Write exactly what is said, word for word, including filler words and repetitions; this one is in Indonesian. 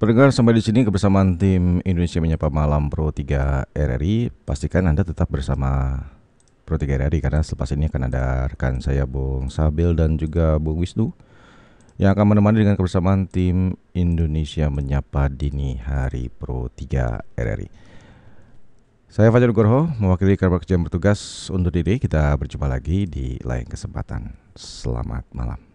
Pendengar, sampai di sini kebersamaan tim Indonesia Menyapa Malam Pro tiga R R I. Pastikan Anda tetap bersama Pro tiga R R I karena selepas ini akan ada rekan saya Bung Sabil dan juga Bung Wisnu yang akan menemani dengan kebersamaan tim Indonesia Menyapa Dini Hari Pro tiga R R I. Saya Fajar Gorho mewakili kabar kerja yang bertugas undur diri. Kita berjumpa lagi di lain kesempatan. Selamat malam.